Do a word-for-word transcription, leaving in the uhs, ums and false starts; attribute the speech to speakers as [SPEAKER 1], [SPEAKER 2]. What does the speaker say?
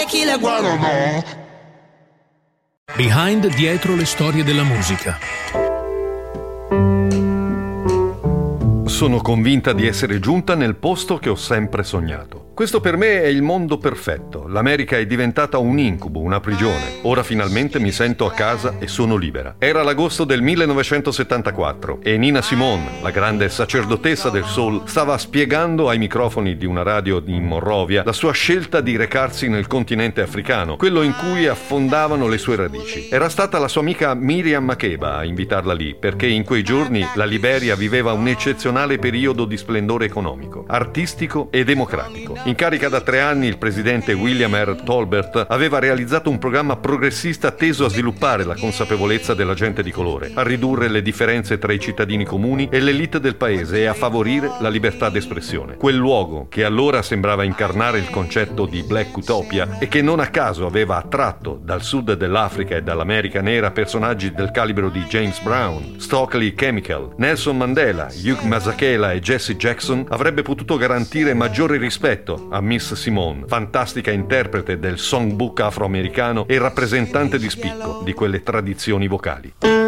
[SPEAKER 1] tequila, guaraná.
[SPEAKER 2] Behind, dietro le storie della musica.
[SPEAKER 3] Sono convinta di essere giunta nel posto che ho sempre sognato. Questo per me è il mondo perfetto. L'America è diventata un incubo, una prigione. Ora finalmente mi sento a casa e sono libera. Era l'agosto del millenovecentosettantaquattro e Nina Simone, la grande sacerdotessa del soul, stava spiegando ai microfoni di una radio in Monrovia la sua scelta di recarsi nel continente africano, quello in cui affondavano le sue radici. Era stata la sua amica Miriam Makeba a invitarla lì, perché in quei giorni la Liberia viveva un eccezionale periodo di splendore economico, artistico e democratico. In carica da tre anni il presidente William R. Tolbert aveva realizzato un programma progressista teso a sviluppare la consapevolezza della gente di colore, a ridurre le differenze tra i cittadini comuni e l'elite del paese e a favorire la libertà d'espressione. Quel luogo, che allora sembrava incarnare il concetto di Black Utopia e che non a caso aveva attratto dal sud dell'Africa e dall'America nera personaggi del calibro di James Brown, Stokely Chemical, Nelson Mandela, Hugh Masekela e Jesse Jackson, avrebbe potuto garantire maggiore rispetto a Miss Simone, fantastica interprete del songbook afroamericano e rappresentante di spicco di quelle tradizioni vocali.